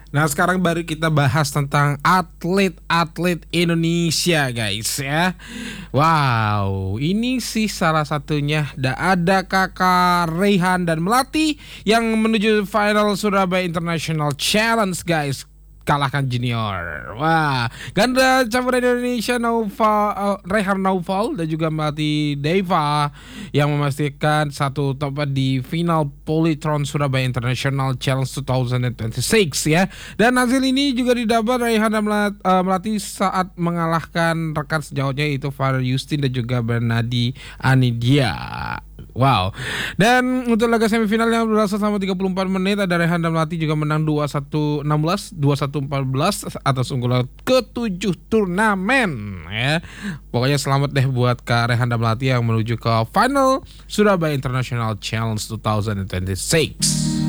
Nah, sekarang baru kita bahas tentang atlet-atlet Indonesia, guys ya. Wow, ini sih salah satunya. Ada kakak Rehan dan Melati yang menuju final Surabaya International Challenge, guys. Kalahkan junior. Wah, ganda campuran Indonesia Rehan Naufal dan juga Melati Deva yang memastikan satu tempat di final Polytron Surabaya International Challenge 2026 ya. Dan hasil ini juga didapat Raihan dan Melati saat mengalahkan rekan sejauhnya yaitu Farah Yustin dan juga Bernadi Anidia. Wow. Dan untuk laga semifinal yang berlangsung selama 34 menit, ada Rehan dan Melati juga menang 21-16, 21-14 atas unggulan ke-7 turnamen ya. Pokoknya selamat deh buat Kak Rehan dan Melati yang menuju ke final Surabaya International Challenge 2026.